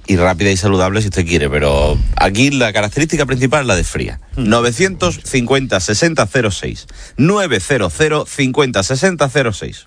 y rápida y saludable si usted quiere, pero aquí la característica principal es la de fría. 950 60 06. 900 50 60 06.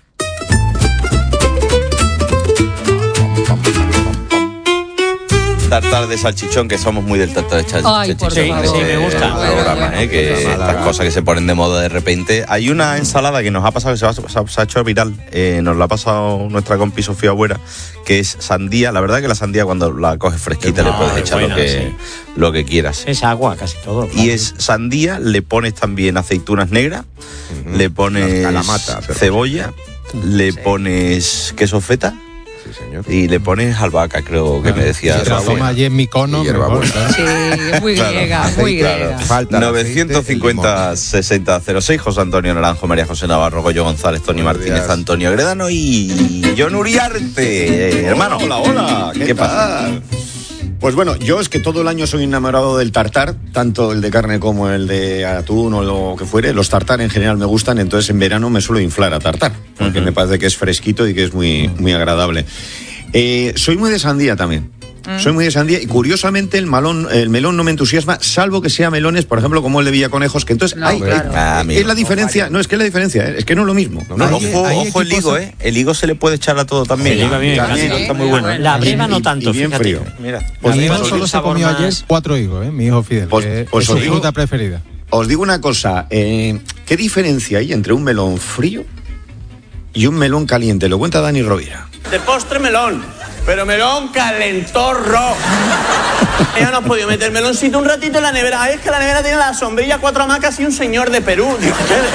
Tartar de salchichón, que somos muy del tartar de salchichón. Ay, por favor. Sí, me gusta. Programa, que estas cosas que se ponen de moda de repente. Hay una ensalada que nos ha pasado, que se ha hecho viral, nos la ha pasado nuestra compi Sofía Buera, que es sandía. La verdad que la sandía cuando la coges fresquita le puedes echar buena, lo que quieras. Es agua casi todo. Y es sandía, le pones también aceitunas negras, le pones cebolla, le pones queso feta. Sí, señor. Y le pones albahaca, creo que me decía. Si lo toma allí en mi cono, sí, muy griega, muy griega. Falta 950 60 06. José Antonio Naranjo, María José Navarro, Goyo González, Tony Martínez, Antonio Gredano y John Uriarte. Hermano, hola, ¿qué pasa? Pues bueno, yo es que todo el año soy enamorado del tartar, tanto el de carne como el de atún o lo que fuere. Los tartar en general me gustan, entonces en verano me suelo inflar a tartar, porque me parece que es fresquito y que es muy, muy agradable. Soy muy de sandía también. Soy muy de sandía y curiosamente el melón no me entusiasma, salvo que sea melones, por ejemplo, como el de Villaconejos, que entonces es la diferencia, no es que es la diferencia, es que no es lo mismo. Ojo el higo, el higo se le puede echar a todo también. También está muy bueno. La breva no tanto, y bien fíjate. frío. Mira, Pues mi hijo solo se comió ayer 4 higos, mi hijo Fidel, pues es su os digo, fruta preferida. Os digo una cosa, ¿qué diferencia hay entre un melón frío y un melón caliente? Lo cuenta Dani Rovira. De postre melón, pero melón calentorro. Ya no has podido meter meloncito un ratito en la nevera. Ay, es que la nevera tiene la sombrilla, 4 hamacas y un señor de Perú. Digo,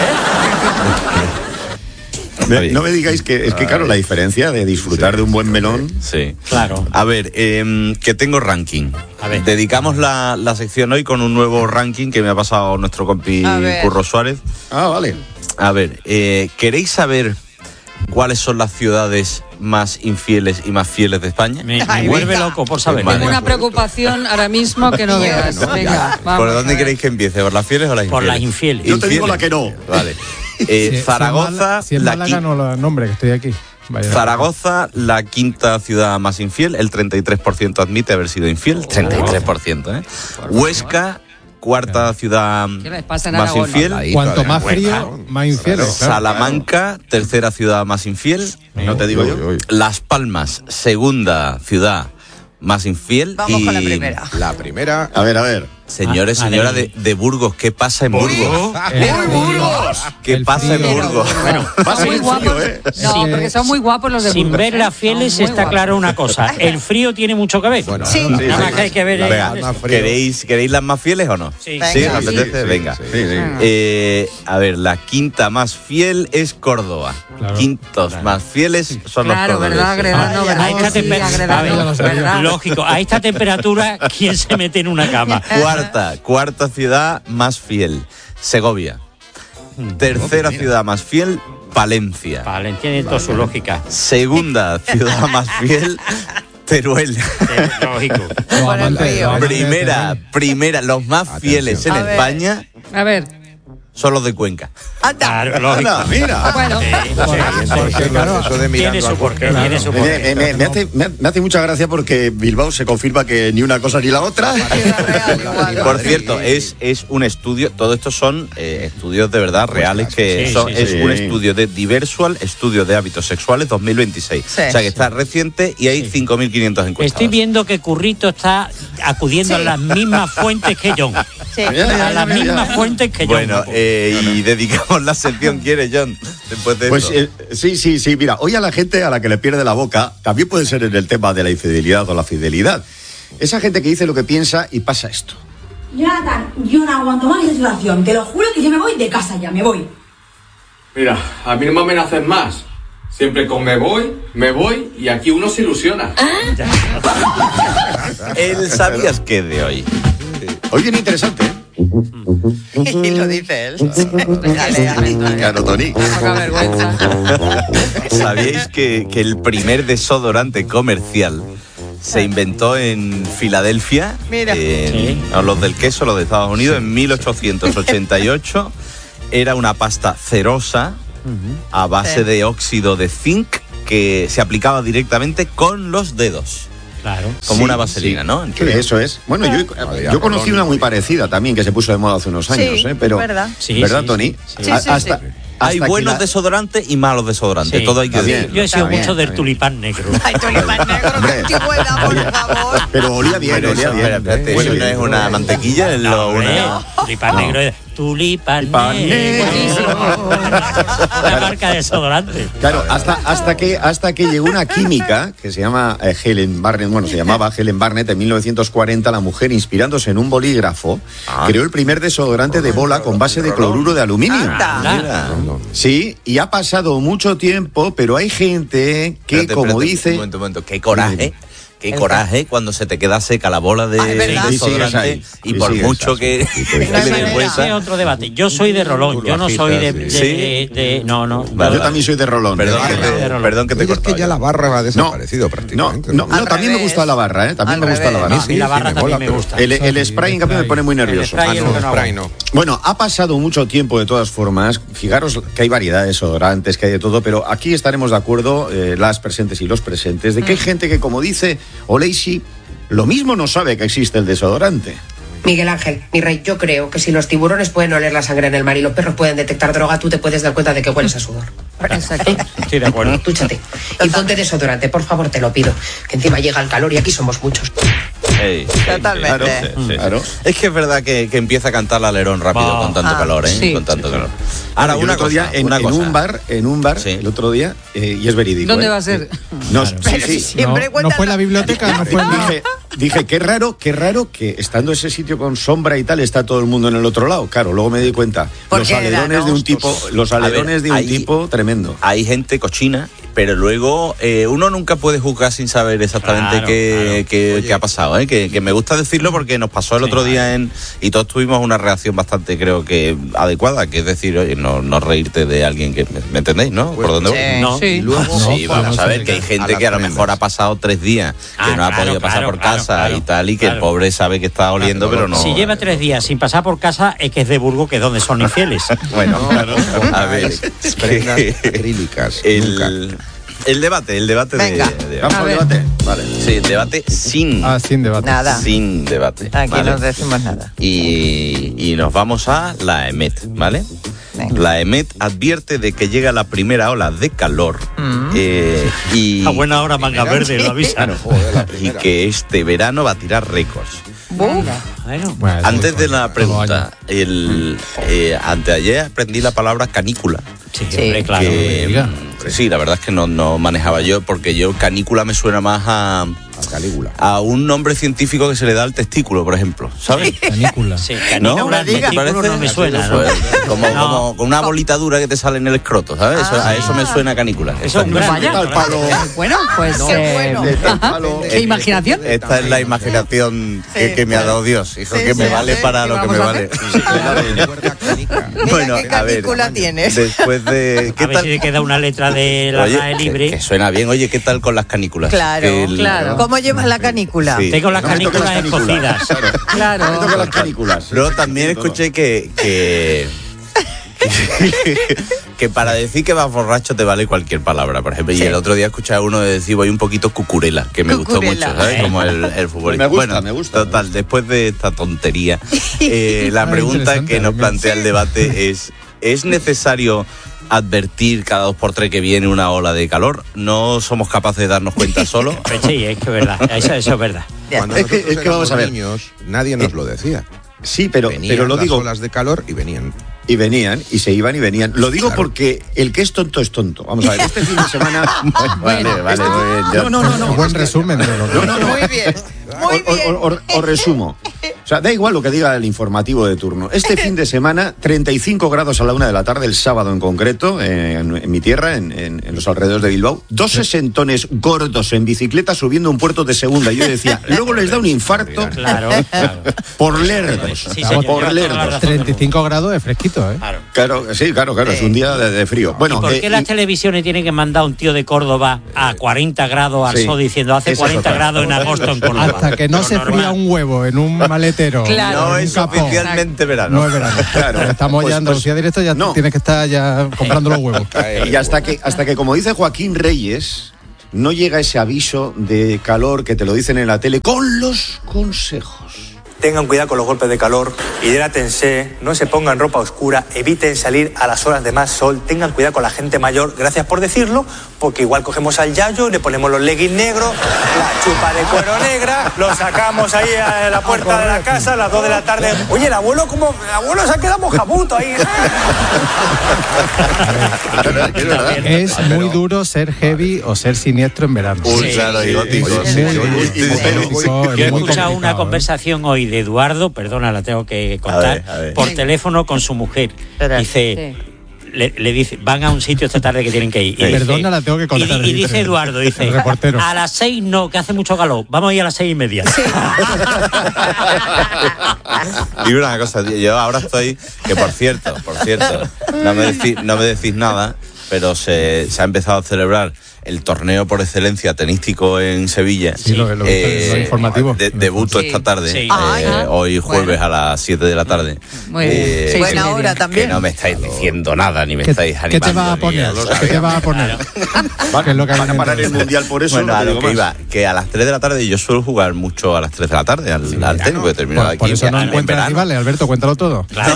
No me digáis que es que claro, la diferencia de disfrutar de un buen melón. Sí, claro. A ver, que tengo ranking. A ver. Dedicamos la sección hoy con un nuevo ranking que me ha pasado nuestro compi Curro Suárez. Ah, vale. A ver, ¿queréis saber cuáles son las ciudades más infieles y más fieles de España? Me vuelve loco por saber. Tengo una preocupación ahora mismo que no veas. Venga, vamos. ¿Por dónde queréis que empiece? ¿Por las fieles o las infieles? Por las infieles. Yo te digo la que no. Vale. Zaragoza, si es Málaga, no lo nombre, que estoy aquí. Vaya. Zaragoza, la quinta ciudad más infiel, el 33% admite haber sido infiel, 33%, ¿eh? Huesca, cuarta ciudad más infiel. Cuanto más frío, más infiel. Claro. Salamanca, tercera ciudad más infiel. No te digo yo. Las Palmas, segunda ciudad más infiel. Vamos con la primera. La primera. A ver. Señores, señora de Burgos, ¿qué pasa en Burgos? ¡Burgos! ¿Qué pasa en Burgos? Bueno, pasa muy el guapos. frío, No, porque son muy guapos los de Burgos. Sin ver las fieles está claro una cosa. El frío tiene mucho que ver. Bueno, sí. Nada más que hay que ver. Venga, ¿queréis las más fieles o no? Sí. ¿Sí? ¿Os apetece? Venga. A ver, la quinta más fiel es Córdoba. Claro. Quintos más fieles son los Claro, cordobeses. ¿verdad, Gredano? A esta Sí, temperatura, lógico, a esta temperatura, ¿quién se mete en una cama? Cuarta ciudad más fiel, Segovia. Tercera ciudad más fiel, Palencia. Vale, tiene toda su lógica. Segunda ciudad más fiel, Teruel. Lógico. Por el frío. Primera, los más fieles en España A ver. son los de Cuenca. Claro, lógico. Mira. Bueno, Porque, claro, eso de Tiene mirando su al porqué, porqué. tiene su porqué. Me hace mucha gracia porque Bilbao se confirma que ni una cosa ni la otra. Por cierto, es un estudio, todo esto son estudios de verdad reales, que Sí, son, sí, es sí. un estudio de Diversual, estudio de hábitos sexuales 2026. Sí. O sea que está reciente y hay 5.500 encuestados. Estoy viendo que Currito está acudiendo a las mismas fuentes que John. Sí. A las mismas fuentes que John. Bueno, y dedicamos la sección, ¿quieres, John? Después de Pues esto. sí, mira, hoy a la gente a la que le pierde la boca, también puede ser en el tema de la infidelidad o la fidelidad. Esa gente que dice lo que piensa y pasa esto. Jonathan, yo no aguanto más esta situación. Te lo juro que yo me voy de casa ya, me voy. Mira, a mí no me amenacen más. Siempre con me voy y aquí uno se ilusiona. El ¿sabías qué de hoy? Hoy viene interesante, ¿eh? Y lo dice él. Dale. Claro, Tony. poca vergüenza. ¿Sabíais que el primer desodorante comercial se inventó en Filadelfia? Mira. No, los del queso, los de Estados Unidos, en 1888. Era una pasta cerosa a base de óxido de zinc que se aplicaba directamente con los dedos. Claro. Como una vaselina, ¿no? Sí, eso es. Bueno, yo conocí una muy parecida también que se puso de moda hace unos años, pero ¿verdad? ¿verdad, Tony? Hay buenos desodorantes y malos desodorantes, Sí. todo hay que decir. Yo he sido mucho del tulipán negro. Ay, tulipán negro, qué antigüedad, por favor. Pero olía bien, Pero olía eso, bien. espérate, Huele eso no bien. es una mantequilla, es Tulipán negro es tulipán Tulipán negro. negro. Una marca de desodorante. Claro, hasta que llegó una química que se llama Helen Barnett, se llamaba Helen Barnett en 1940, la mujer inspirándose en un bolígrafo, creó el primer desodorante de bola con base de cloruro de aluminio. Anda. Sí, y ha pasado mucho tiempo, pero hay gente que, Espérate, dice... Un momento, qué coraje. Qué coraje cuando se te queda seca la bola de desodorante y por mucho que Ese es otro debate. Yo soy de rolón, yo no soy de no. Yo también soy de rolón. Perdón que te Es que ya la barra ha desaparecido prácticamente. No, también me gusta la barra, También me gusta la barra. Sí, la barra también me gusta. El spray, en cambio, me pone muy nervioso. No. Bueno, ha pasado mucho tiempo de todas formas. Fijaros que hay variedad de desodorantes, que hay de todo, pero aquí estaremos de acuerdo, las presentes y los presentes, de que hay gente que, como dice Oleisi, lo mismo no sabe que existe el desodorante. Miguel Ángel, mi rey, yo creo que si los tiburones pueden oler la sangre en el mar y los perros pueden detectar droga, tú te puedes dar cuenta de que hueles a sudor. Exacto. Estoy de acuerdo. Dúchate. Y ponte desodorante, por favor, te lo pido. Que encima llega el calor y aquí somos muchos. Totalmente. Claro. Es que es verdad que empieza a cantar el alerón rápido con tanto calor, sí. Con tanto calor. Ahora, Yo una el otro cosa, día en un bar, el otro día, y es verídico. ¿Dónde va a ser? No, Pero si siempre No cuentan fue en la biblioteca, no fue en la... Dije, qué raro que estando ese sitio con sombra y tal, está todo el mundo en el otro lado. Claro, luego me di cuenta. Los Porque alerones eran de un tipo, tremendo. Hay gente cochina, pero luego uno nunca puede juzgar sin saber exactamente qué ha pasado, que me gusta decirlo porque nos pasó el otro día y todos tuvimos una reacción bastante, creo que adecuada, que es decir, oye, no reírte de alguien que, ¿me entendéis, no? ¿Por dónde voy? No. Sí. Sí, vamos a ver que hay gente que a lo mejor ha pasado 3 días, que no ha podido pasar por casa y tal, y que el pobre sabe que está oliendo, pero no. Si lleva 3 días sin pasar por casa, es que es de Burgos, que es donde son infieles. Bueno, a ver, Prendas acrílicas. el debate Venga. Vamos al debate. Vale. Sí, el debate sin debate. Nada. sin debate. Aquí ¿vale? no decimos nada. Y nos vamos a la EMET, ¿vale? Venga. La EMET advierte de que llega la primera ola de calor y A buena hora, manga verde, lo avisa. y que este verano va a tirar récords. Bueno, Bueno, eso Antes de todos la los pregunta, anteayer aprendí la palabra canícula. sí, Sí. hombre, claro. Que, sí, la verdad es que no manejaba yo, porque yo canícula me suena más a un nombre científico que se le da al testículo, por ejemplo, ¿sabes? Canícula. Sí, ¿No? canícula, me digas. testículo no me suena, ¿no? Pues, como No. con una bolita dura que te sale en el escroto, ¿sabes? A eso me suena canícula. Eso es un gran Vaya. Bueno, pues Qué bueno. qué imaginación. Esta es la imaginación que me ha dado Dios, hijo, Sí, que me sí, vale sí. para ¿Qué lo que vamos me a vale. Mira qué canícula tienes. Después de... A ver si le queda una letra de la RAE libre. Que suena bien. Oye, ¿qué tal con las canículas? Claro, claro. ¿Cómo llevas la canícula? Sí. Tengo las No me toques canículas las canículas. escocidas. Claro. Me tocan las canículas. Luego también escuché que para decir que vas borracho te vale cualquier palabra, por ejemplo. Y el otro día escuché a uno decir voy un poquito cucurela, que me gustó Cucurela. mucho, ¿sabes? Como el futbolista. Me gusta. Total, después de esta tontería, la pregunta interesante, que nos a mí me- plantea el debate ¿es necesario advertir cada 2 por 3 que viene una ola de calor? ¿No somos capaces de darnos cuenta solo? Pues sí, es que es verdad. Eso es verdad. Cuando Es que nosotros vamos a ver. éramos niños, nadie nos lo decía. Sí, pero Venían lo las digo. olas de calor y venían. Y venían, y se iban y venían. Lo digo Claro. porque el que es tonto es tonto. Vamos a ver, este fin de semana. Vale, muy bien. No. Buen resumen de lo que... Muy bien. Muy bien. Os resumo. O sea, da igual lo que diga el informativo de turno. Este fin de semana, 35 grados a la 1 de la tarde, el sábado en concreto, en mi tierra, en los alrededores de Bilbao. 2 sesentones gordos en bicicleta subiendo un puerto de segunda. Y yo decía, luego les da un infarto Claro. por lerdos. Sí, señor, por lleva toda la lerdos. razón del mundo. 35 grados es fresquito, ¿eh? Claro, sí, claro, es un día de frío. Bueno, ¿Y por qué las televisiones tienen que mandar a un tío de Córdoba a 40 grados al sí. sol diciendo hace Esa es 40 otra. grados en agosto en Córdoba? Hasta que no Lo se normal. fría un huevo en un maletero. Claro. No en un es capó, oficialmente verano. no es verano. Claro. Estamos Pues- ya en Andalucía directo, ya no. tienes que estar ya comprando los huevos. y hasta que, como dice Joaquín Reyes, no llega ese aviso de calor que te lo dicen en la tele con los consejos. Tengan cuidado con los golpes de calor, hidrátense, no se pongan ropa oscura, eviten salir a las horas de más sol, tengan cuidado con la gente mayor, gracias por decirlo, porque igual cogemos al yayo, le ponemos los leggings negros, la chupa de cuero negra, lo sacamos ahí a la puerta de la casa a las 2 de la tarde. Oye, el abuelo se ha quedado mojabuto ahí. Es muy duro ser heavy o ser siniestro en verano. Claro, y gótico. Yo he escuchado una conversación hoy de Eduardo, perdona, la tengo que contar, a ver. por teléfono con su mujer. Dice, le dice, van a un sitio esta tarde que tienen que ir. Y Perdona, dice, la tengo que contar. Y dice Eduardo, dice, a las 6 no, que hace mucho calor, vamos a ir a las 6:30. Y una cosa, yo ahora estoy, que por cierto, no me decís nada, pero se ha empezado a celebrar el torneo por excelencia tenístico en Sevilla. Sí, lo informativo. Debuto esta tarde, Sí. hoy jueves a las 7 de la tarde. Muy bien. Buena hora también. Que no me estáis diciendo nada, ni me estáis animando. ¿Qué te vas a poner? ¿Qué te vas a poner? Van a parar el mundial por eso. Bueno, a lo que iba, que a las 3 de la tarde, yo suelo jugar mucho a las 3 de la tarde al tenis, porque termino aquí. Por eso no en encuentras verano. rivales, Alberto, cuéntalo todo. Claro.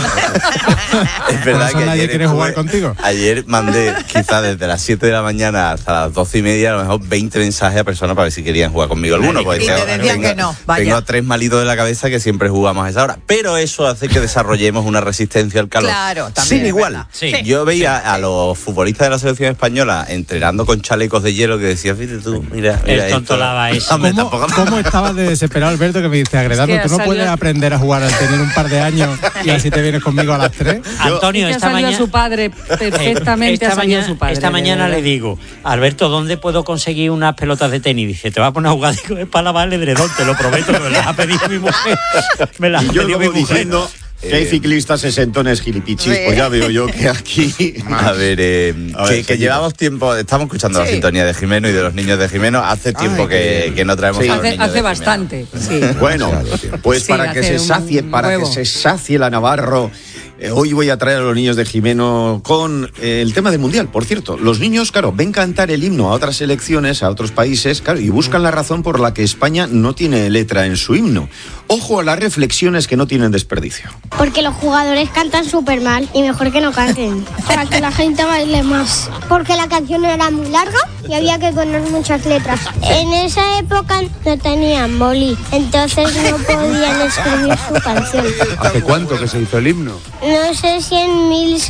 Es verdad eso que nadie quiere jugar contigo. Ayer mandé quizás desde las 7 de la mañana hasta las 12:30, a lo mejor 20 mensajes a personas para ver si querían jugar conmigo alguno. Porque Y te decían que no, vaya. tengo a 3 malitos de la cabeza que siempre jugamos a esa hora. Pero eso hace que desarrollemos una resistencia al calor. Claro, también sin es igual. verdad. Sí. Yo veía a los futbolistas de la selección española entrenando con chalecos de hielo que decía, fíjate tú, mira El tonto esto. lava eso. Hombre, tampoco- ¿Cómo estabas de desesperado, Alberto, que me dice, Agredano, Es que tú no ha puedes salido- aprender a jugar al tener un par de años y así te vienes conmigo a las 3? Antonio, Que ha esta salido mañana... su padre perfectamente. Esta mañana le digo, Alberto, ¿dónde puedo conseguir unas pelotas de tenis? Dice, te vas a poner a jugar, digo, es para lavar el edredón, te lo prometo, me las ha pedido mi mujer. Me las Y ha yo pedido mi luego mujer. diciendo que hay ciclistas sesentones gilipichis, pues ya veo yo que aquí... A ver, que Felipe. llevamos tiempo, estamos escuchando la sintonía de Jimeno y de los niños de Jimeno. Hace tiempo que no traemos Sí. a los niños de Hace Jimeno. bastante, sí. Bueno, pues Sí, para que hace se sacie, un para que huevo. se sacie la Navarro, hoy voy a traer a los niños de Jimeno con el tema del Mundial. Por cierto, los niños, claro, ven cantar el himno a otras selecciones, a otros países, claro, y buscan la razón por la que España no tiene letra en su himno. Ojo a las reflexiones que no tienen desperdicio. Porque los jugadores cantan súper mal y mejor que no canten. Para que la gente baile más. Porque la canción era muy larga y había que poner muchas letras. En esa época no tenían boli, entonces no podían escribir su canción. ¿Hace cuánto que se hizo el himno? No sé si en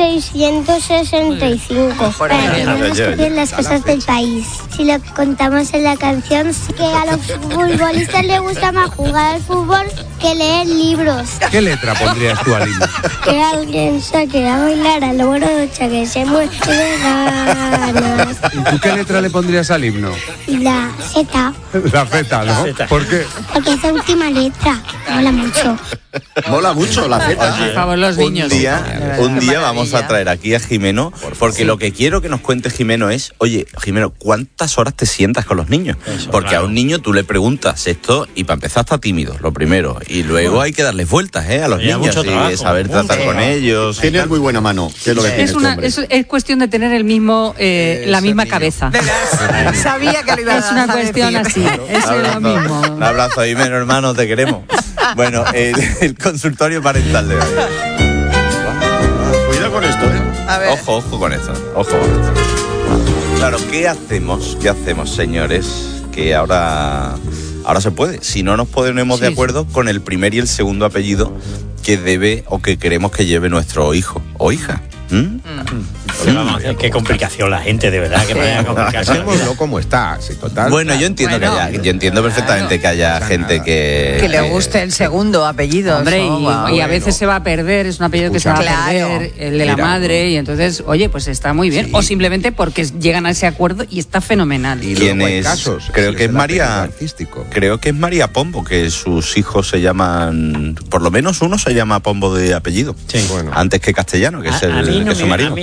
1665. Para que no nos copien las cosas del país. Si lo que contamos en la canción es que a los futbolistas les gusta más jugar al fútbol que leer libros. ¿Qué letra pondrías tú al himno? Que alguien saque a bailar al morocha que se mueve de ganas. ¿Y tú qué letra le pondrías al himno? La Z, La Z, ¿no? ¿Por qué? porque es la última letra. Mola mucho. Mola mucho la Z. Por favor, los niños. Un día vamos a traer aquí a Jimeno, porque lo que quiero que nos cuente Jimeno es, oye, Jimeno, ¿cuántas horas te sientas con los niños? Porque a un niño tú le preguntas esto y para empezar está tímido, lo primero. Y luego hay que darles vueltas a los Lleva niños mucho y trabajo, saber tratar con ellos. Tienes muy buena mano, que es lo que tiene este hombre. Es cuestión de tener la misma cabeza. Sabía que lo ibas Es una a cuestión decir. así. Es lo mismo. Un abrazo, Jimeno, hermano, te queremos. Bueno, el consultorio parental de hoy. Cuidado con esto, A ver. Ojo con esto, ojo con esto. Claro, ¿qué hacemos, señores? Que ahora se puede. Si no nos ponemos de acuerdo con el primer y el segundo apellido que debe o que queremos que lleve nuestro hijo o hija. Vamos, qué complicación la gente, de verdad, que vaya a complicarse la vida. Dejémoslo como está, sí, total. Bueno, yo entiendo yo entiendo perfectamente que haya gente Que le guste el segundo apellido. Hombre, eso, y a veces se va a perder, es un apellido que se va a perder, el de la madre, y entonces, oye, pues está muy bien. O simplemente porque llegan a ese acuerdo y está fenomenal. Y ¿Quién luego hay es? casos, Creo si que es es el apellido María. artístico. Creo que es María Pombo, que sus hijos se llaman, por lo menos uno se llama Pombo de apellido. Sí. Bueno. Antes que Castellano, que es A mí el no que es su me, marido. a mí no me importa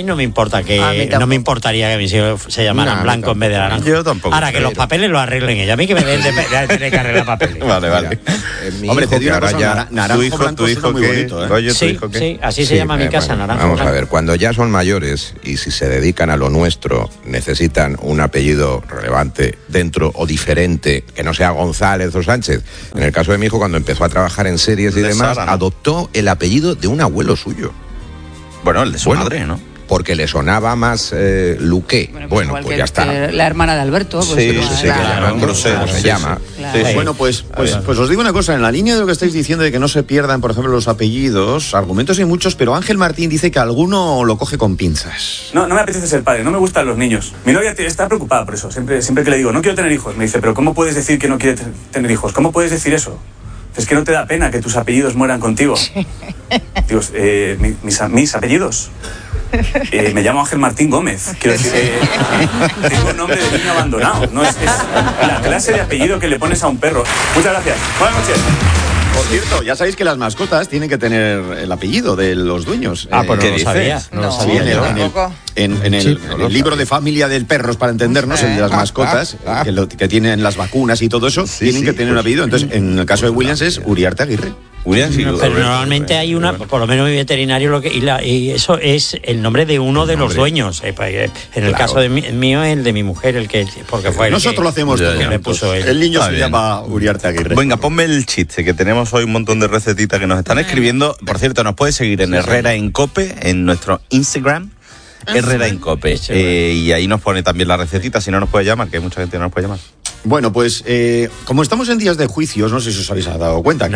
importa no me importaría que mis hijos se llamaran Blanco en vez de Naranjo. Yo tampoco. Ahora que los papeles los arreglen ella. A mí que me den de tener que arreglar papeles. Vale. Hombre, te digo una cosa, Naranjo Blanco es muy bonito, ¿eh? Sí, así se llama mi casa, Naranjo Vamos Blanco. a ver, cuando ya son mayores y si se dedican a lo nuestro, necesitan un apellido relevante dentro o diferente, que no sea González o Sánchez. En el caso de mi hijo, cuando empezó a trabajar en series y demás, Sara, ¿no? adoptó el apellido de un abuelo suyo. Bueno, el de su madre, ¿no? Porque le sonaba más Luque. Bueno, pues ya está. La hermana de Alberto. Pues Sí, ¿cómo se llama? Claro. Bueno, pues os digo una cosa, en la línea de lo que estáis diciendo de que no se pierdan, por ejemplo, los apellidos, argumentos hay muchos, pero Ángel Martín dice que alguno lo coge con pinzas. No me apetece ser padre, no me gustan los niños. Mi novia está preocupada por eso, siempre que le digo, no quiero tener hijos, me dice, pero ¿cómo puedes decir que no quieres tener hijos? ¿Cómo puedes decir eso? Es que no te da pena que tus apellidos mueran contigo. Digo, mis apellidos. Me llamo Ángel Martín Gómez. Quiero decir, tengo nombre de niño abandonado. No es la clase de apellido que le pones a un perro. Muchas gracias. Buenas noches. Por cierto, ya sabéis que las mascotas tienen que tener el apellido de los dueños. Pues no lo sabía. No lo sabía. En el libro de familia del perros, para entendernos, el de las mascotas, que tienen las vacunas y todo eso, tienen que tener un apellido. Entonces, en el caso de Williams es Uriarte Aguirre. Pero normalmente hay una, por lo menos mi veterinario, y eso es el nombre de uno de los dueños. En el caso de mío, el de mi mujer, porque fue nosotros lo hacemos todo. Que me puso el niño se llama Uriarte Aguirre. Venga, ponme el chiste, que tenemos hoy un montón de recetitas que nos están escribiendo. Por cierto, nos puedes seguir en Herrera en Cope, en nuestro Instagram. Herrera en Cope. Y ahí nos pone también la recetita, si no nos puede llamar, que hay mucha gente que no nos puede llamar. Bueno, pues como estamos en días de juicios, no sé si os habéis dado cuenta.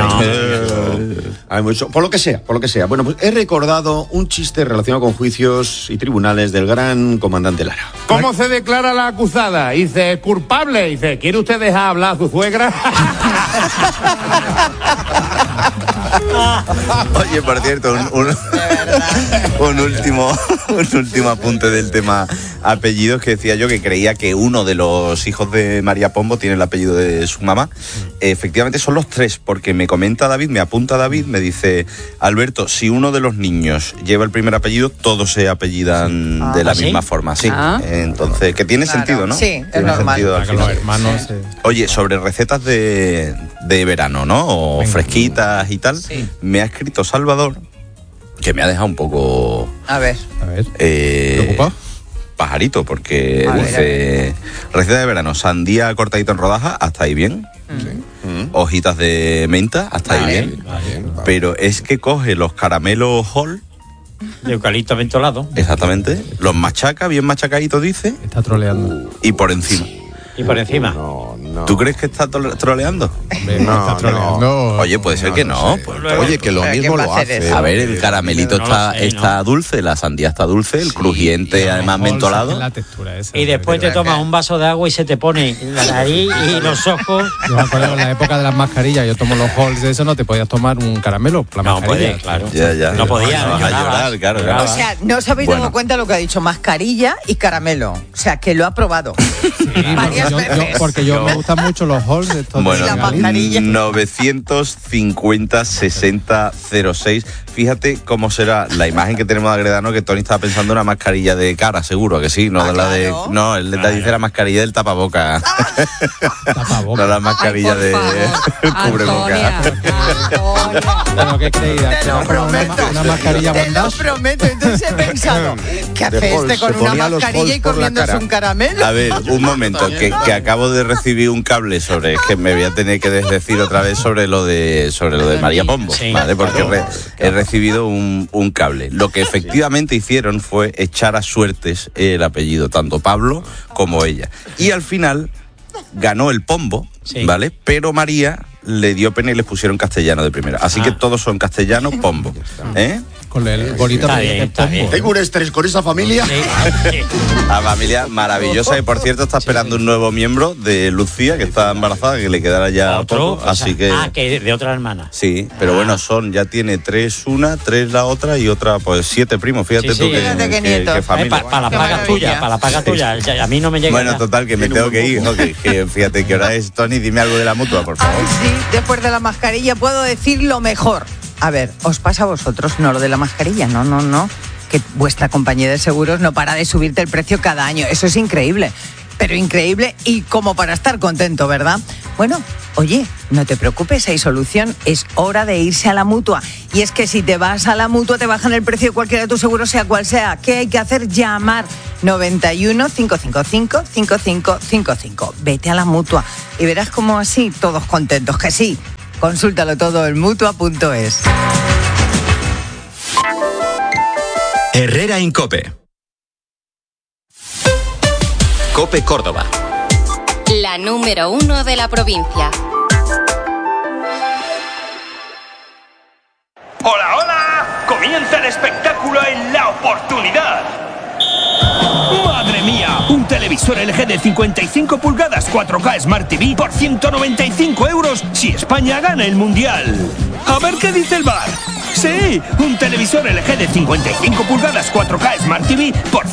Por lo que sea. Bueno, pues he recordado un chiste relacionado con juicios y tribunales del gran comandante Lara. ¿Cómo se declara la acusada? Dice, culpable. Dice, ¿quiere usted dejar hablar a su suegra? Oye, por cierto, un último apunte del tema apellidos, que decía yo que creía que uno de los hijos de María Pombo tiene el apellido de su mamá. Efectivamente son los tres, porque me apunta David, me dice, Alberto, si uno de los niños lleva el primer apellido, todos se apellidan de la misma forma. Sí. Entonces, que tiene sentido, ¿no? Sí, es normal. Los hermanos. Oye, sobre recetas de verano, ¿no? O fresquitas y tal, me ha escrito Salvador, que me ha dejado un poco... A ver. ¿Preocupado? Pajarito, porque dice, receta de verano, sandía cortadita en rodajas, hasta ahí bien. Hojitas de menta, hasta ahí bien. Pero es que coge los caramelos Hall de eucalipto mentolado. Exactamente. Los machaca, bien machacaditos, dice. Está troleando. Y por encima. Y por encima. ¿Tú crees que está troleando? No, está troleando. Oye, puede ser que no. Pues, oye, que lo mismo lo hace. A ver, el caramelito está dulce, la sandía está dulce, el crujiente además mentolado. La textura esa, y después te tomas un vaso de agua y se te pone la nariz y los ojos. Yo me acuerdo en la época de las mascarillas, yo tomo los halls de eso, no te podías tomar un caramelo. No podía, claro. Ya. No podía. Vas a llorar, claro. O sea, no os habéis dado cuenta lo que ha dicho, mascarilla y caramelo. O sea, que lo ha probado. Varias veces. Porque yo me gustan mucho los halls de estos. Bueno, de la mascarilla. 950-60-06. Fíjate cómo será la imagen que tenemos de Agredano, que Tony estaba pensando en una mascarilla de cara, seguro que sí, no de la de. No, él dice la mascarilla del tapaboca. No la mascarilla de cubreboca. ¿Pero qué creías? Te lo prometo. Una mascarilla te lo prometo. Entonces he pensado, ¿qué hace este con una mascarilla y comiéndose un caramelo? A ver, un momento, que acabo de recibir un cable sobre, es que me voy a tener que decir otra vez sobre lo de María Pombo, ¿vale? Porque he recibido un cable. Lo que efectivamente hicieron fue echar a suertes el apellido, tanto Pablo como ella. Y al final ganó el Pombo, ¿vale? Pero María le dio pena y les pusieron castellano de primera. Así que todos son castellano, Pombo. Con el bolito de Pombo. Tengo un estrés con esa familia. La familia maravillosa, y por cierto está esperando un nuevo miembro de Lucía, que está embarazada, que le quedará ya poco, así que... que de otra hermana. Sí, pero bueno, ya tiene 3 una, 3 la otra y otra, pues 7 primos, fíjate tú que familia. Para la paga tuya, a mí no me llega. Bueno, total, que me tengo que ir, que fíjate qué hora es. Tony, dime algo de la mutua, por favor. Ay, sí, después de la mascarilla puedo decir lo mejor. A ver, ¿os pasa a vosotros? No, lo de la mascarilla, no. que vuestra compañía de seguros no para de subirte el precio cada año. Eso es increíble, pero increíble y como para estar contento, ¿verdad? Bueno, oye, no te preocupes, hay solución, es hora de irse a la Mutua. Y es que si te vas a la Mutua te bajan el precio de cualquiera de tus seguros, sea cual sea. ¿Qué hay que hacer? Llamar 91 555 5555. Vete a la Mutua y verás cómo así todos contentos, que sí. Consúltalo todo en Mutua.es. Herrera Incope. Cope Córdoba. La número 1 de la provincia. ¡Hola, hola! Comienza el espectáculo en La Oportunidad. ¡Madre mía! Un televisor LG de 55 pulgadas 4K Smart TV por 195 euros si España gana el Mundial. A ver qué dice el VAR. Sí, un televisor LG de 55 pulgadas 4K Smart TV por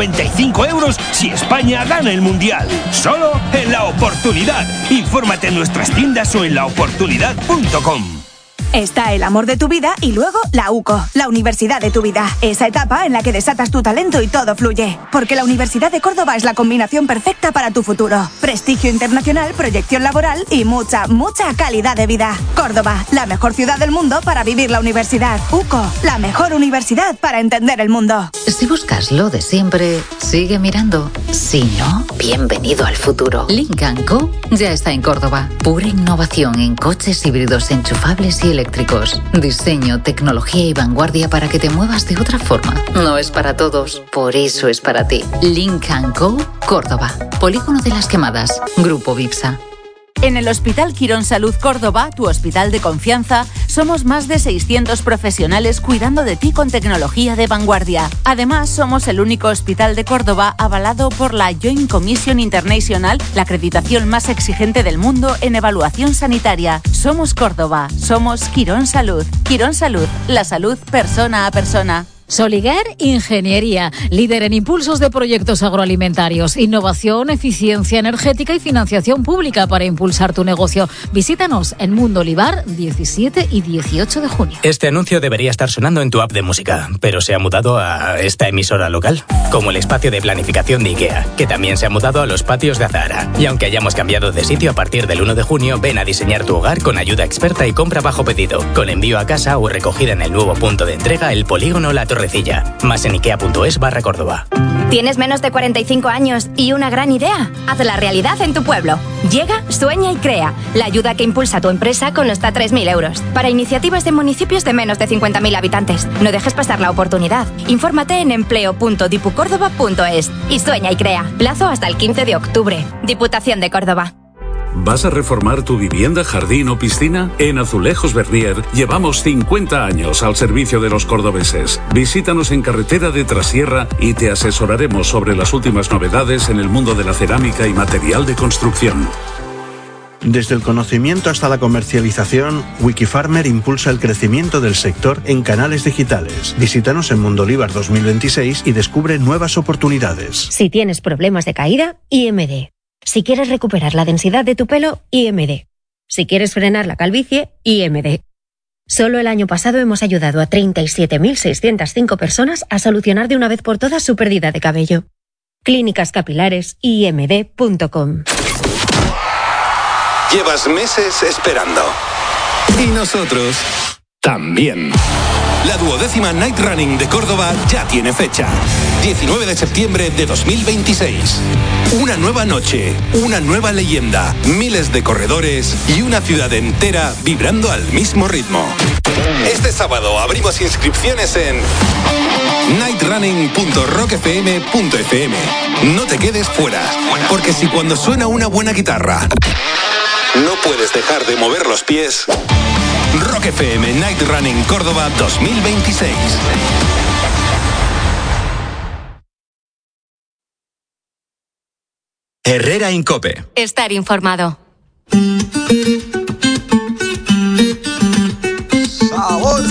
195 euros si España gana el Mundial. Solo en La Oportunidad. Infórmate en nuestras tiendas o en laoportunidad.com. Está el amor de tu vida y luego la UCO, la universidad de tu vida. Esa etapa en la que desatas tu talento y todo fluye. Porque la Universidad de Córdoba es la combinación perfecta para tu futuro. Prestigio internacional, proyección laboral y mucha, mucha calidad de vida. Córdoba, la mejor ciudad del mundo para vivir la universidad. UCO, la mejor universidad para entender el mundo. Si buscas lo de siempre, sigue mirando. Si no, bienvenido al futuro. Lynk & Co ya está en Córdoba. Pura innovación en coches híbridos enchufables y eléctricos. Diseño, tecnología y vanguardia para que te muevas de otra forma. No es para todos, por eso es para ti. Lynk & Co, Córdoba. Polígono de las Quemadas. Grupo Vipsa. En el Hospital Quirón Salud Córdoba, tu hospital de confianza, somos más de 600 profesionales cuidando de ti con tecnología de vanguardia. Además, somos el único hospital de Córdoba avalado por la Joint Commission International, la acreditación más exigente del mundo en evaluación sanitaria. Somos Córdoba, somos Quirón Salud. Quirón Salud, la salud persona a persona. Soliguer Ingeniería, líder en impulsos de proyectos agroalimentarios, innovación, eficiencia energética y financiación pública para impulsar tu negocio. Visítanos en Mundo Olivar, 17 y 18 de junio. Este anuncio debería estar sonando en tu app de música, pero se ha mudado a esta emisora local, como el espacio de planificación de IKEA, que también se ha mudado a los patios de Azahara. Y aunque hayamos cambiado de sitio a partir del 1 de junio, ven a diseñar tu hogar con ayuda experta y compra bajo pedido, con envío a casa o recogida en el nuevo punto de entrega, el Polígono La Torrecilla. Más en ikea.es/Córdoba. ¿Tienes menos de 45 años y una gran idea? Hazla realidad en tu pueblo. Llega, sueña y crea. La ayuda que impulsa a tu empresa con hasta 3.000 euros. Para iniciativas de municipios de menos de 50.000 habitantes. No dejes pasar la oportunidad. Infórmate en empleo.dipucórdoba.es y sueña y crea. Plazo hasta el 15 de octubre. Diputación de Córdoba. ¿Vas a reformar tu vivienda, jardín o piscina? En Azulejos Bernier llevamos 50 años al servicio de los cordobeses. Visítanos en Carretera de Trasierra y te asesoraremos sobre las últimas novedades en el mundo de la cerámica y material de construcción. Desde el conocimiento hasta la comercialización, Wikifarmer impulsa el crecimiento del sector en canales digitales. Visítanos en Mundo Olivar 2026 y descubre nuevas oportunidades. Si tienes problemas de caída, IMD. Si quieres recuperar la densidad de tu pelo, IMD. Si quieres frenar la calvicie, IMD. Solo el año pasado hemos ayudado a 37.605 personas a solucionar de una vez por todas su pérdida de cabello. Clínicas Capilares, imd.com. Llevas meses esperando. Y nosotros también. La 12ª Night Running de Córdoba ya tiene fecha. 19 de septiembre de 2026. Una nueva noche, una nueva leyenda, miles de corredores y una ciudad entera vibrando al mismo ritmo. Este sábado abrimos inscripciones en nightrunning.rockfm.fm. No te quedes fuera, porque si cuando suena una buena guitarra no puedes dejar de mover los pies, Rock FM Night Running Córdoba 2026. Herrera Incope. Estar informado. Sabor.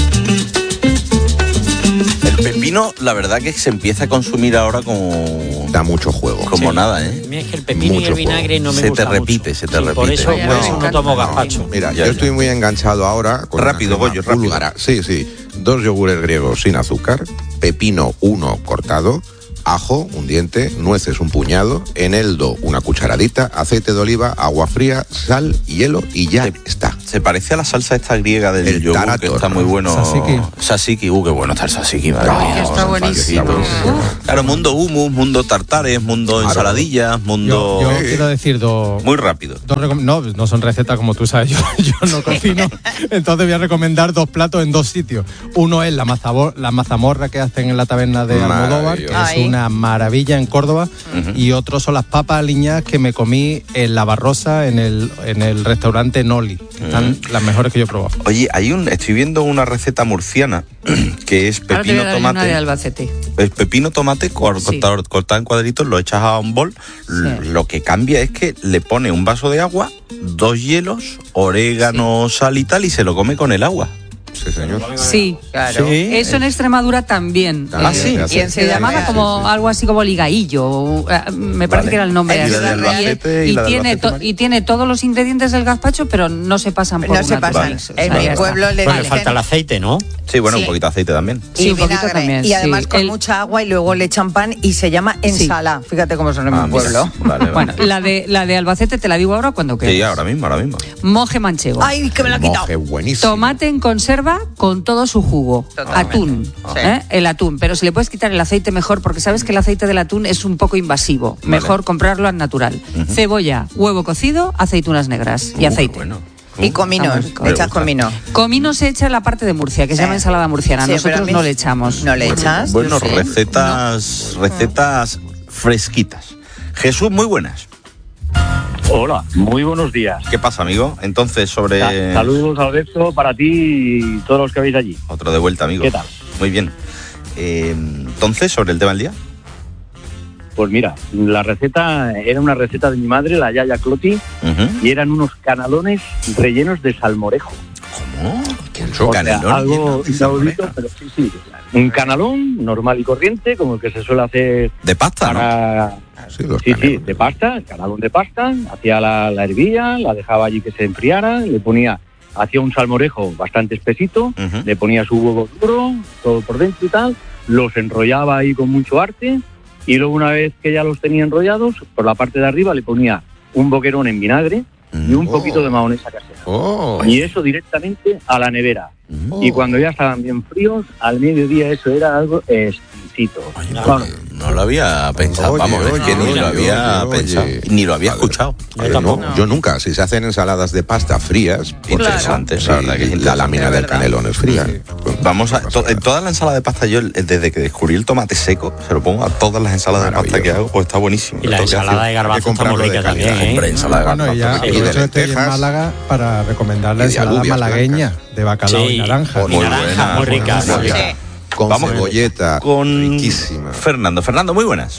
El pepino, la verdad que se empieza a consumir ahora con da mucho juego. Como nada, ¿eh? A mí es que el pepino y el vinagre no me se gusta te repite, mucho. se te repite. Por eso no tomo gazpacho. Mira, yo estoy muy enganchado ahora con rápido, una Goyo, búlgara. Sí. 2 yogures griegos sin azúcar, pepino 1 cortado, ajo, un diente, nueces un puñado, eneldo una cucharadita, aceite de oliva, agua fría, sal, hielo y ya está. Se parece a la salsa esta griega del yogur, tarator, que está muy bueno. Tzatziki, qué bueno está el tzatziki, madre mía. Está buenísimo. Claro, mundo hummus, mundo tartares, mundo ensaladillas, mundo... Yo quiero decir dos... Muy rápido. No son recetas como tú sabes, yo no cocino, entonces voy a recomendar 2 platos en 2 sitios. Uno es la mazamorra que hacen en la taberna de Almodóvar, que es una maravilla en Córdoba, y otro son las papas aliñadas que me comí en La Barrosa, en el restaurante Noli. Están las mejores que yo he probado. Oye, estoy viendo una receta murciana que es Ahora te voy a pepino dar tomate. una de Albacete. Es pepino tomate cortado en cuadritos, lo echas a un bol. Lo que cambia es que le pone un vaso de agua, 2 hielos, orégano, sal y tal, y se lo come con el agua. Sí, señor. Sí, claro. Sí. Eso en Extremadura también. Sí. ¿Y se llamaba como algo así como ligaillo, me parece que era el nombre. Y tiene todos los ingredientes del gazpacho, pero no se pasan por no se pasan. En mi pueblo le falta el aceite, ¿no? Sí, bueno, un poquito de aceite también. Y un poquito también. Y además con mucha agua y luego le echan pan y se llama ensalada. Fíjate cómo son en mi pueblo. Vale. Bueno, la de Albacete te la digo ahora cuando quieras. Sí, ahora mismo. Moje manchego. Ay, que me lo he quitado. Moje buenísimo. Tomate en conserva con todo su jugo. Totalmente. Atún. El atún. Pero si le puedes quitar el aceite mejor, porque sabes que el aceite del atún es un poco invasivo. Mejor comprarlo al natural. Cebolla, huevo cocido, aceitunas negras y aceite. Bueno. Y comino, le echas comino. Comino se echa en la parte de Murcia, que se llama ensalada murciana. Sí, nosotros no le echamos. ¿No le echas? Bueno, recetas fresquitas. Jesús, muy buenas. Hola, muy buenos días. ¿Qué pasa, amigo? Entonces, sobre... Saludos, Alberto, para ti y todos los que veis allí. Otro de vuelta, amigo. ¿Qué tal? Muy bien. Entonces, sobre el tema del día. Pues mira, la receta era una receta de mi madre, la Yaya Cloti, y eran unos canalones rellenos de salmorejo. ¿Cómo? ¿Qué es canelón? Algo inaudito, pero sí. Un canalón normal y corriente, como el que se suele hacer... ¿De pasta, no? Sí, de pasta, el canalón de pasta. Hacía la hervía, la dejaba allí que se enfriara, hacía un salmorejo bastante espesito, le ponía su huevo duro, todo por dentro y tal, los enrollaba ahí con mucho arte, y luego una vez que ya los tenía enrollados, por la parte de arriba le ponía un boquerón en vinagre y un poquito de mayonesa casera. Y eso directamente a la nevera. Y cuando ya estaban bien fríos, al mediodía eso era algo exquisito. No lo había pensado, ni lo había pensado, ni lo había escuchado. Yo nunca. Si se hacen ensaladas de pasta frías, interesante, la verdad que la lámina del canelón es fría. Vamos en toda la ensalada de pasta, yo desde que descubrí el tomate seco, se lo pongo a todas las ensaladas de pasta que hago, pues está buenísimo. Y la ensalada de garbanzo está muy rica también, ¿eh? Hombre, ensalada de garbanzo. Y de estoy en Málaga para recomendar la ensalada malagueña de bacalao y naranja. Muy rica. Con cebolleta, riquísima. Fernando, muy buenas.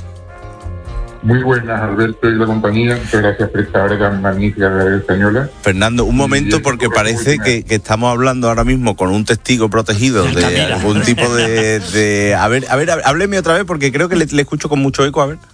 Muy buenas, Alberto y la compañía. Muchas gracias por esta hora tan magnífica de la española. Fernando, un momento, porque parece que estamos hablando ahora mismo con un testigo protegido de algún tipo de... A ver, hábleme otra vez, porque creo que le escucho con mucho eco, a ver.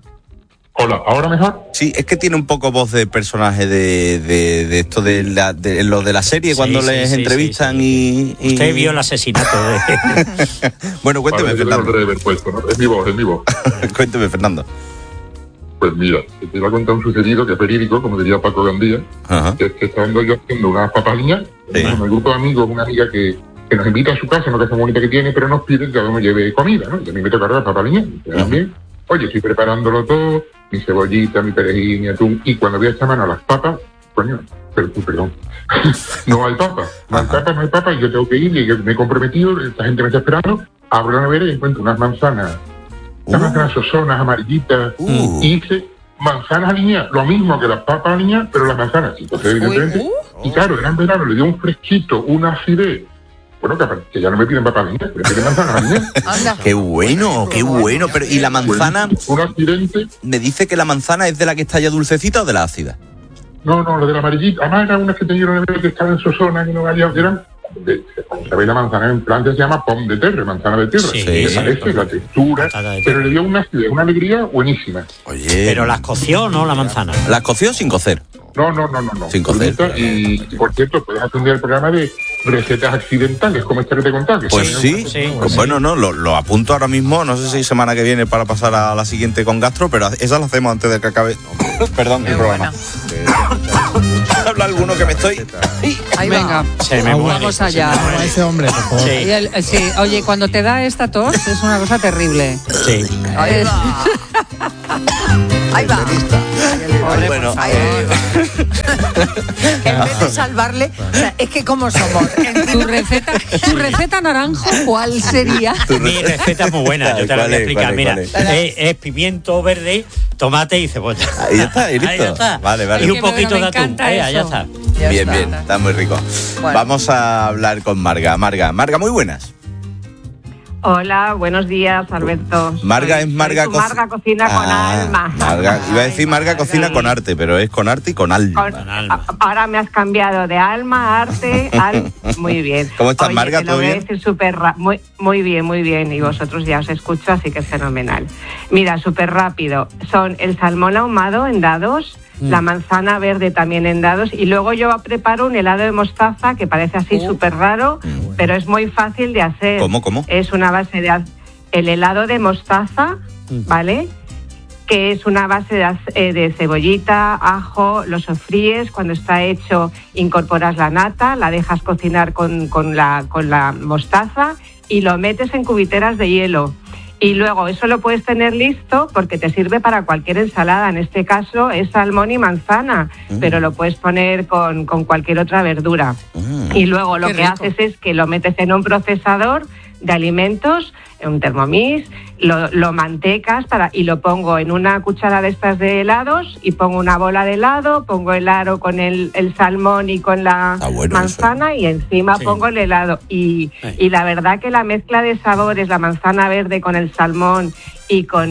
Hola, ¿ahora mejor? Sí, es que tiene un poco voz de personaje de esto de lo de la serie, cuando les entrevistan. Y... Usted vio el asesinato de... Bueno, cuénteme, Fernando. ¿No? Es mi voz. Cuénteme, Fernando. Pues mira, te iba a contar un sucedido que es verídico, como diría Paco Gandía, que es que estando yo haciendo unas papaliñas, con el grupo de amigos, una amiga que nos invita a su casa, una casa bonita que tiene, pero nos pide que me lleve comida, ¿no? Y a mí me toca las papaliñas, también. Oye, estoy preparándolo todo, mi cebollita, mi perejil, mi atún, y cuando voy a echar mano a las papas, coño, perdón, no hay papas, y yo tengo que ir, y me he comprometido, esta gente me está esperando, abro la nevera y encuentro unas manzanas sosonas, amarillitas, y hice manzanas aliñadas, lo mismo que las papas aliñadas, pero las manzanas, entonces evidentemente, y claro, era en verano, le dio un fresquito, una acidez. Bueno, que ya no me piden papas aliñadas, pero me piden manzanas aliñadas. Qué bueno, pero ¿y la manzana? Un accidente. ¿Me dice que la manzana es de la que está ya dulcecita o de la ácida? No, la de la amarillita. Además eran unas que tenía una nevera que estaban en sosona, que no valían, eran como sabéis, la manzana en Francia se llama pomme de terre, manzana de tierra. Sí, me parece la textura, pero le dio una alegría buenísima. Oye. Pero las coció, ¿no? La manzana. ¿Las coció sin cocer? No. Sin cocer. Y por cierto, puedes atender el programa de recetas accidentales, como esta que te contaba. Pues sí. Pues bueno, no, lo apunto ahora mismo. No sé si semana que viene para pasar a la siguiente con gastro, pero esa la hacemos antes de que acabe. Perdón, el programa. Habla alguno que me estoy. Ahí venga, vamos allá. A ese hombre, por favor. Sí, oye, cuando te da esta tos es una cosa terrible. Sí. Ahí va. Ahí va. Bueno, Que en vez de salvarle, o sea, es que como somos. ¿Tu receta naranjo cuál sería? Mi receta es muy buena, yo te la voy a explicar. Mira, es pimiento verde, tomate y cebolla. Ahí está, y listo. Ahí está. Vale. Y un poquito de atún. Ya está. Bien, está muy rico. Bueno. Vamos a hablar con Marga. Marga, muy buenas. Hola, buenos días, Alberto. Marga es Marga Cocina. Marga Cocina con alma. Marga, iba a decir Marga Cocina con arte, pero es con arte y con alma. Ahora me has cambiado de alma, arte, muy bien. ¿Cómo estás, Marga? ¿Todo bien? Muy bien. Y vosotros ya os escucho, así que es fenomenal. Mira, súper rápido. Son el salmón ahumado en dados, la manzana verde también en dados, y luego yo preparo un helado de mostaza que parece así súper raro, pero es muy fácil de hacer. ¿Cómo? Es una base de el helado de mostaza, ¿vale? Que es una base de cebollita, ajo, lo sofríes, cuando está hecho incorporas la nata, la dejas cocinar con la mostaza y lo metes en cubiteras de hielo. Y luego eso lo puedes tener listo porque te sirve para cualquier ensalada. En este caso es salmón y manzana, pero lo puedes poner con cualquier otra verdura. Y luego lo que haces es que lo metes en un procesador de alimentos, en un Thermomix, lo mantecas y lo pongo en una cuchara de estas de helados y pongo una bola de helado, pongo el aro con el salmón y con la manzana y encima pongo el helado. Y la verdad que la mezcla de sabores, la manzana verde con el salmón y con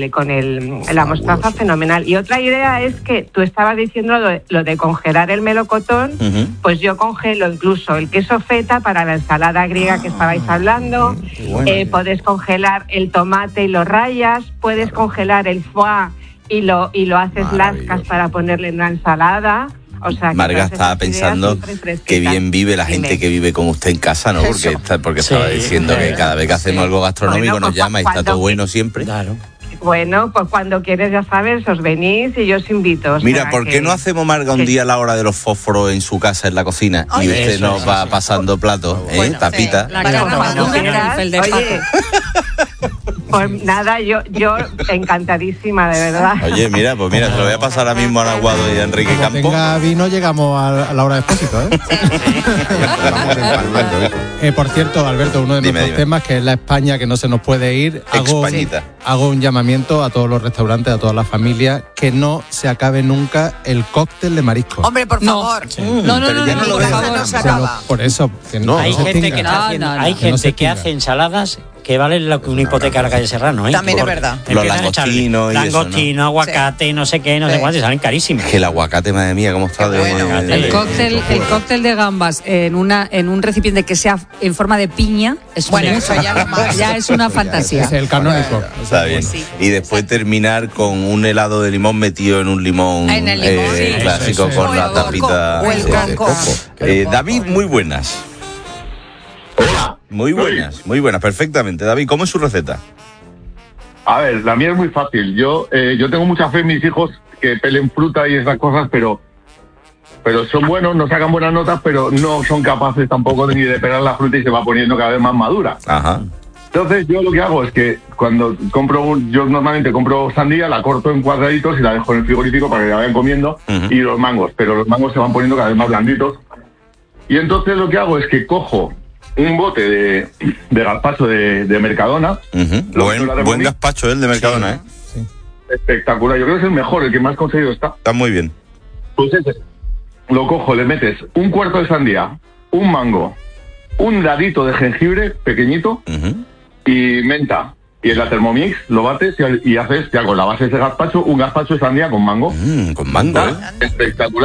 la mostaza, fenomenal. Y otra idea es que tú estabas diciendo lo de congelar el melocotón, pues yo congelo incluso el queso feta para la ensalada griega que estabais hablando, puedes congelar el tomate y lo rayas, puedes congelar el foie y lo haces lascas para ponerle en una ensalada. O sea, Marga estaba pensando que bien vive la gente que vive con usted en casa, ¿no? Porque estaba diciendo que cada vez que hacemos algo gastronómico nos llama y está todo bueno siempre. Claro. Bueno, pues cuando quieres, ya sabes, os venís y yo os invito. Mira, ¿por qué no hacemos, Marga, un día a la hora de los fósforos en su casa, en la cocina, y usted nos va pasando platos, tapita? Oye, pues nada, yo encantadísima, de verdad. Oye, mira, te lo voy a pasar ahora mismo a Aguado y a Enrique Campo. Tenga vino, llegamos a la hora de expósito, Por cierto, Alberto, uno de nuestros temas, que es la España que no se nos puede ir, hago un llamamiento a todos los restaurantes, a todas las familias, que no se acabe nunca el cóctel de marisco. Hombre, por favor. No se acaba. Por eso, que no. Hay gente que hace ensaladas que valen lo que una hipoteca a la calle Serrano, ¿eh? También es verdad. Los langostinos y langostino, aguacate, no sé qué, no sé cuánto, salen carísimos. Que el aguacate, madre mía, cómo está de bueno. El cóctel de gambas en un recipiente que sea en forma de piña es ya es una fantasía. Es el canónico. Está bien. Y después terminar con un helado de limón metido en un limón, clásico con la tapita de coco. David, muy buenas. Muy buenas, perfectamente. David, ¿cómo es su receta? A ver, la mía es muy fácil. Yo tengo mucha fe en mis hijos que pelen fruta y esas cosas, pero son buenos, nos sacan buenas notas, pero no son capaces tampoco ni de pelar la fruta y se va poniendo cada vez más madura. Ajá. Entonces yo lo que hago es que cuando yo normalmente compro sandía, la corto en cuadraditos y la dejo en el frigorífico para que la vayan comiendo, y los mangos se van poniendo cada vez más blanditos. Y entonces lo que hago es que cojo un bote de gazpacho de Mercadona. Buen gazpacho el de Mercadona, sí. Espectacular, yo creo que es el mejor, el que más conseguido está. Está muy bien. Pues ese, lo cojo, le metes un cuarto de sandía, un mango, un dadito de jengibre pequeñito y menta. Y en la Thermomix lo bates y haces ya con la base de ese gazpacho, un gazpacho de sandía con mango. Con mango, Espectacular.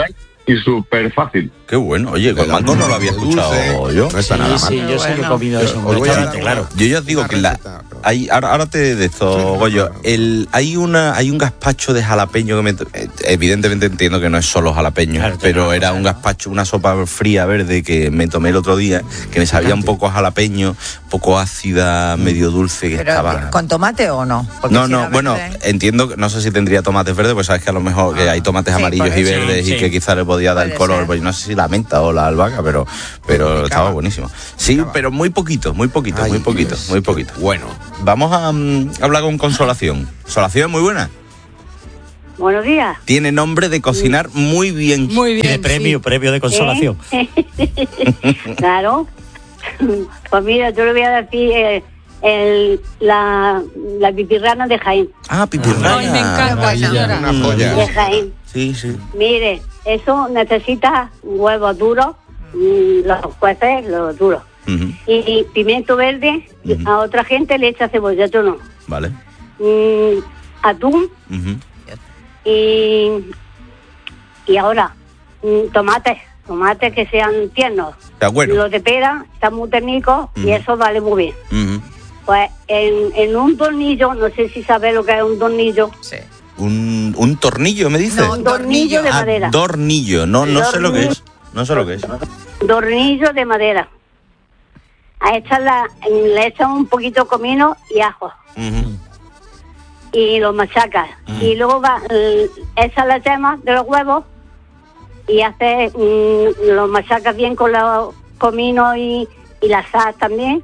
y súper fácil. Qué bueno. Oye, con mango no lo había escuchado yo. No está nada mal. Sí, yo sí que he comido eso en un Os voy a restaurante, dar claro. Yo ya os digo que ahora te de esto, Goyo. Hay un gazpacho de jalapeño que evidentemente entiendo que no es solo jalapeño, claro, pero era un gazpacho, una sopa fría verde que me tomé el otro día, que me sabía un poco a jalapeño, un poco ácida, medio dulce, que pero, estaba... ¿con tomate o no? Porque No, si no, era bueno, verde- entiendo que no sé si tendría tomates verdes, pues sabes que a lo mejor que hay tomates Sí, amarillos por y eso. verdes Sí, y que quizá le podía dar el Puede color, ser. pues no sé si la menta o la albahaca, pero estaba buenísimo. Sí, pero muy poquito. Bueno, vamos a hablar con Consolación. Consolación, muy buena. Buenos días. Tiene nombre de cocinar muy bien. Muy Tiene premio de consolación. Claro. Pues mira, yo le voy a decir la pipirrana de Jaén. Ah, pipirrana. Ay, me encanta, señora. Una joya. De Jaén. Sí, sí. Mire, eso necesita huevos duros, los jueces, los duros. Ujú, Y pimiento verde, Ujú. a otra gente le echa cebolla, yo no. Vale. Atún Ujú. y ahora tomates que sean tiernos. Está bueno. Los de pera están muy técnicos y eso vale muy bien. Ujú. Pues en un tornillo, no sé si sabes lo que es un tornillo. Sí. Un tornillo, me dice. No, Un tornillo de madera. Tornillo. No sé lo que es. No sé lo que es. Tornillo de madera. A esta le echan un poquito de comino y ajo. Ujú. Y lo machacas. Y luego echas la yema de los huevos y haces, lo machacas bien con los comino y la sal también.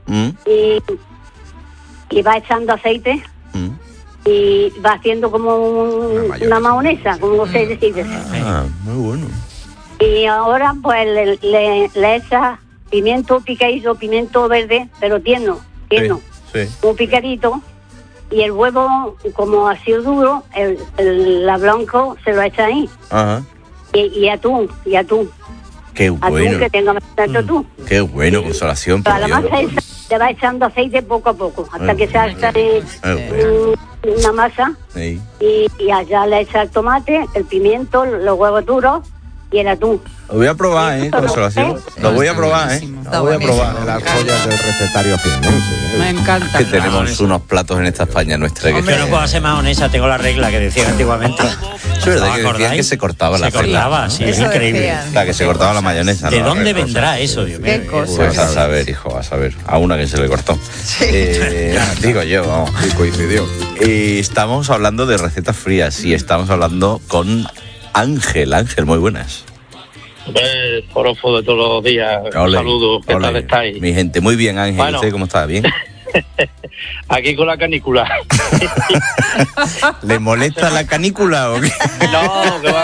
Y va echando aceite y va haciendo como una mayonesa, como se dice. Ah, muy bueno. Y ahora pues le echas pimiento picadito, pimiento verde, pero tierno, Sí. un picadito. Y el huevo, como ha sido duro, la blanco se lo echa ahí. Ajá. Y atún. Qué Atún bueno. que tenga bastante atún. Qué bueno, Consolación. Para por la Dios. masa esa le va echando aceite poco a poco, hasta Ay, que se haga una masa. Sí. Y allá le echa el tomate, el pimiento, los huevos duros y el atún. Lo voy a probar, Consolación. Lo voy a probar, Lo voy a probar. Las joyas del recetario jiennense. Me encanta. Que tenemos unos platos en esta España nuestra. Que Yo no puedo hacer mayonesa, tengo la regla que decían antiguamente. es verdad que decían que se cortaba la Se cortaba, sí, es increíble. La que se cortaba la mayonesa. ¿De ¿no? dónde Qué vendrá cosa. eso, Dios mío? Qué cosa. Pues a saber, hijo, a saber. A una que se le cortó. Digo yo, vamos. Y coincidió. Estamos hablando de recetas frías y estamos hablando con Ángel. Ángel, muy buenas. Forofo de todos los días. Ole, Saludos, ¿qué ole. tal estáis? Mi gente, muy bien, Ángel. Bueno. ¿Usted cómo está? ¿Bien? Aquí con la canícula. ¿Le molesta la canícula o qué? No, que va.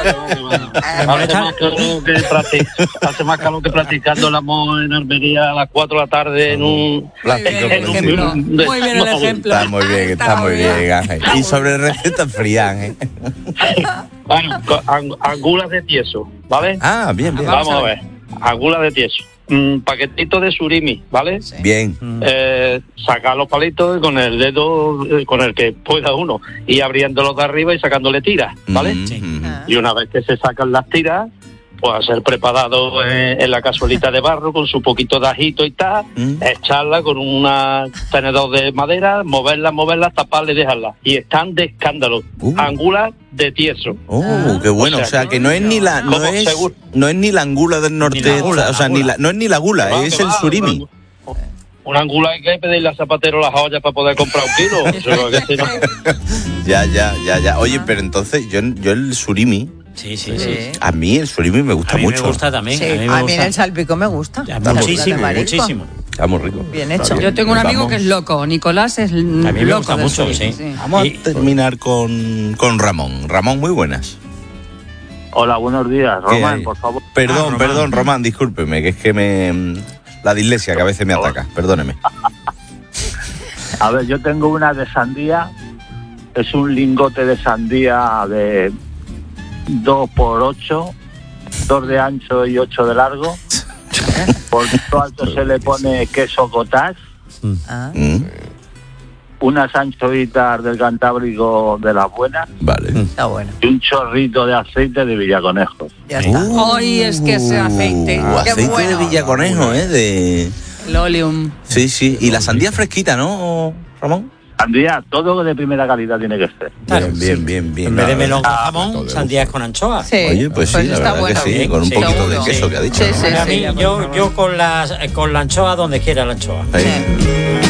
Hace más calor que practicando el amor en Almería a las 4 de la tarde en un... Muy bien el ejemplo. Está muy bien, Ángel. Y sobre recetas frías, Ángel. Bueno, angulas de tieso, ¿vale? Ah, bien. Vamos a ver. Angulas de tieso. Paquetito de surimi, ¿vale? Bien. Sacar los palitos con el dedo con el que pueda uno y abriéndolos de arriba y sacándole tiras, ¿vale? Y una vez que se sacan las tiras, pues a ser preparado en la cazuelita de barro con su poquito de ajito y tal, echarla con un tenedor de madera, moverla, taparla y dejarla. Y están de escándalo. Angulas de tieso. Oh, qué bueno. O sea, que no es ni la no es ni la angula del norte, o sea, no es ni la gula, es el surimi. Una angula hay que pedirle al zapatero las ollas para poder comprar un kilo. Eso, que si no... Ya. Oye, pero entonces yo el surimi. Sí. A mí el surimi me gusta mucho. Me gusta también. Sí, a a mí en el salpico me gusta. Muchísimo. Está muy rico. Bien hecho. Yo tengo un amigo que es loco. Nicolás es loco. A mí me gusta del mucho, surimi, sí. Vamos a terminar con Ramón. Ramón, muy buenas. Hola, buenos días. ¿Qué Román, hay? por favor. Perdón, Román, discúlpeme, que es que la dislexia que a veces me ataca. Perdóneme. A ver, yo tengo una de sandía. Es un lingote de sandía de 2x8, 2 de ancho y 8 de largo. Por lo alto se le pone queso cottage. unas anchoitas del Cantábrico de las buenas. Vale. Está bueno. Y un chorrito de aceite de Villaconejos. Ya está. Ay, es que ese aceite. Qué Aceite bueno. de Villaconejo, de... El oleum. Sí, sí. Y la sandía fresquita, ¿no, Ramón? Sandía, todo de primera calidad tiene que ser. Claro, bien. En vez de melón con jamón, sandías con anchoas. Sí. Oye, pues sí, la verdad que sí, con un poquito de queso que ha dicho. Sí, ¿no? sí, A mí, sí, yo con la anchoa donde quiera la anchoa. Ahí.